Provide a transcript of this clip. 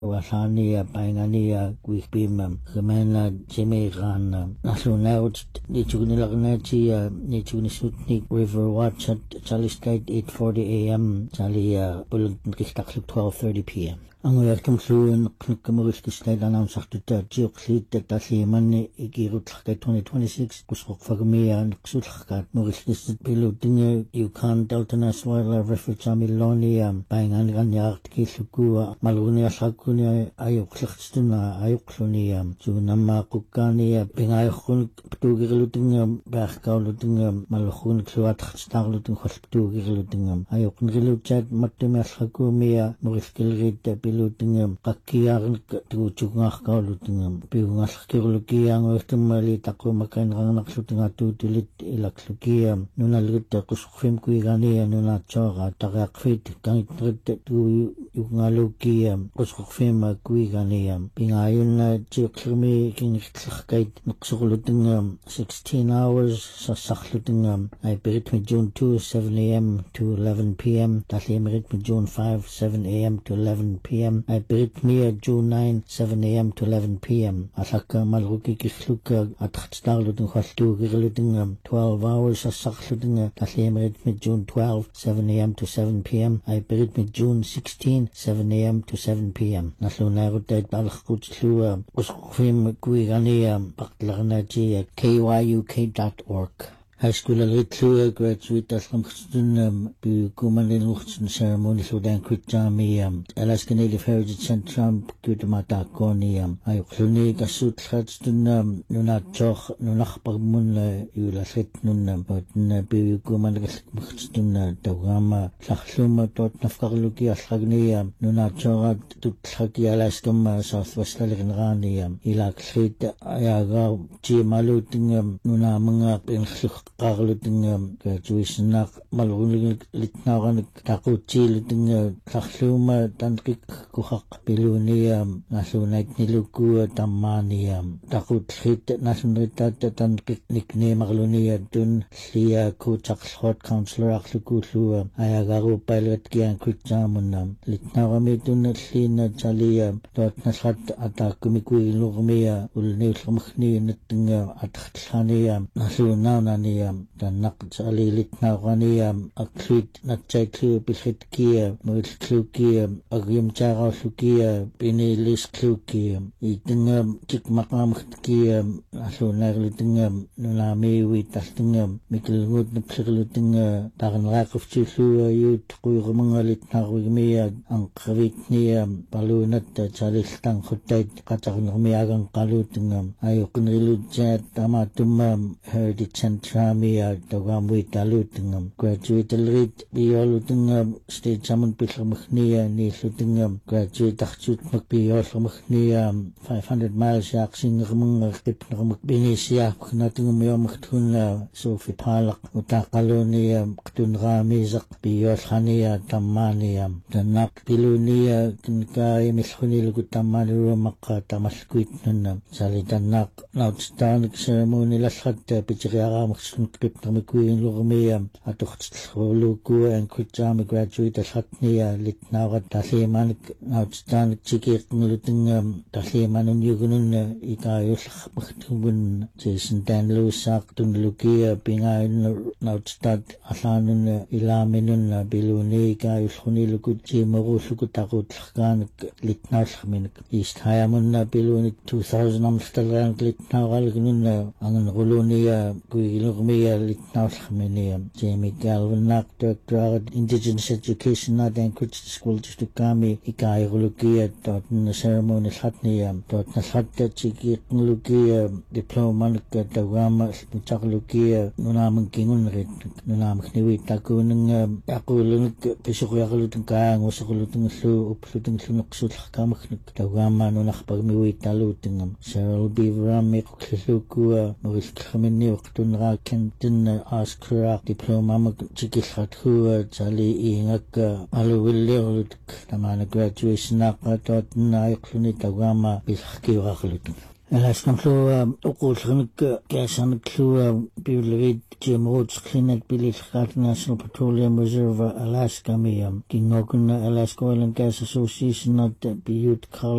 Wasania Paingania Quipim Gemena Jimmy National out Nichunilagnatia Nichunisutnik River Watch at Charlie State 8:40 a.m. Charlie Bulletin 12:30 p.m. Ang welcome through Knukamuris State announced after the Geoclit that Tasliman Igirutaka 2026 Kusfagmia and Sulkat Muris Piloting Yukon Delta National Refuge Milonia Paingan Yard Kisukua Malunia Sakunia Ayuklastuna Ayuklunia Junama Kukania Pingayakun Ptugirlutingam Berkaulutingam Malachun Kluat Starluting Hospitugirlutingam Ayukun Riluchat Matimashakumia Muris Kilrit Pilutingam Kakiarn to Chugakaulutingam Piungaskirlukiang Westamali Takumakan Ranaksutingatu Tilit Ilaklukiam Nunaluta Kusfim Kuigania Nunachora Tarakfit Kangit to Yungalukiam Kusfim Kuiganiam Pingayuna Chikmi King Sakait Nuksulutingam 16 hours Sasaklutingam I buried me June 2 7 a.m. to 11 p.m. Taslimerit me June 5 7 a.m. to 11 p.m. I buried me June 9 7 a.m. to 11 p.m. Asaka Malruki Kisluka at Starluting Hostu Girlutingam 12 hours Sasaklutinga Taslimerit me June 12 7 a.m. to 7 p.m. I buried me June 16 7 a.m. to 7 p.m. Naslunarutay Talakutslua Usfim Kuigania Baklarnaji KYUK.org. High school Ritlu graduate Aslamstun Bukuman Luchton ceremony Sudan Kutami Alaska Native Heritage Centrum Kutamataconium Ayukluni Gasut Hudstun Nunachoch Nunachpagmun Ulasit Nunam but Bukuman Muchstun Dawama Sachluma Tot Nafkarluki Asagniam Nunachora Tutlaki Alaskam Southwest Raniam Ilakrit Ayaga Chimalutingam Nunamanga in Qarluting graduation Malun Litnaran Takuchi Liting Takluma Tantrik Kuhak Pilunium Nasunite Niluku Tamanium Takut Hit Nasunita Tantrik nickname Malunia Dun Sia Kuchak Hot Counselor Aklukutu Ayagaru Pilot Gian Kuchamunam Litnaramidun Lina Chalia Dot Nasat Atakumikui Lurmia Ulnilmachni Nitinga Atlania Nasunanania Tanak Chali Litnaraniam Aklit Natchaklu Bishitkia Mulklukia Agim Chara Sukia Pinilis Klukia Itingam Chikmakam Kia Asunar Litingam Nunami Witastingam Mikilwood Nipsirlutinga Taran Rakov Chisua Yut Kuramanga Litnarwimia Ankavitniam Palunat Chalistan Hotate Katarnomiagan Kalutingam Ayukunilujat Amatumam Heritage Centrami Dogam Talutingam graduate Lit Biolutingam State Chaman Pilmachnia Nislutingam graduate Achut Makbiolmachnia 500 miles Yaksing Ramanga Kipnam Binisia Natingum Yomchtuna Sophie Palak Utakalonia Ktunra Mizak Biolhania Tamaniam Tanak Pilunia Kinkai Mishunil Gutamani Rumaka Tamasquitnum Salitanak Outstanding ceremony Lashat Pichara Kripnamikuin Lurmiam Atuchluku and Kuchami graduate Hatnia Litnawa Tasliman outstanding Chikik Lutingam Tasliman and Yugunun Ikayus Maktubun Jason Dan Lusak Tunlukia Pingain Outstad Asanun Ilaminun Biluni Kayus Hunilukuchi Morusukutakut Kan Litnasmin East Hayamuna Biluni 2000 Amsterdam Litnawalgununa Angan Rulunia Guilurmia Litnausminium Jamie Galvin Director of Indigenous Education at Anchorage School District Kami Ikai Rulukia dot in the ceremony Hatniam dot Nashatta Chiki Lukia Diploma Dawama Muchaklukia Nunam Kingunrit Nunam Kniwi Takuning Akulun Pishuyalutin Kang was Rulutin Su Uplutin Sunuksut Kamaknik Dawama Nunakpagmi Talutingam Cheryl B. Ramik Kisukua Maurice Kamini Tunra Kenton Askra Diploma Chikisatu Chali Ingaka Aluwilli Tamana graduation Nakatot Naiklunitagama Bishaki Raklutin. Alaskan Klua Okulshanik Gasan Klua Bilrid Jim Rhodes Clinic Billy National Petroleum Reserve Alaska Miam King Alaska Oil and Gas Association not Butte College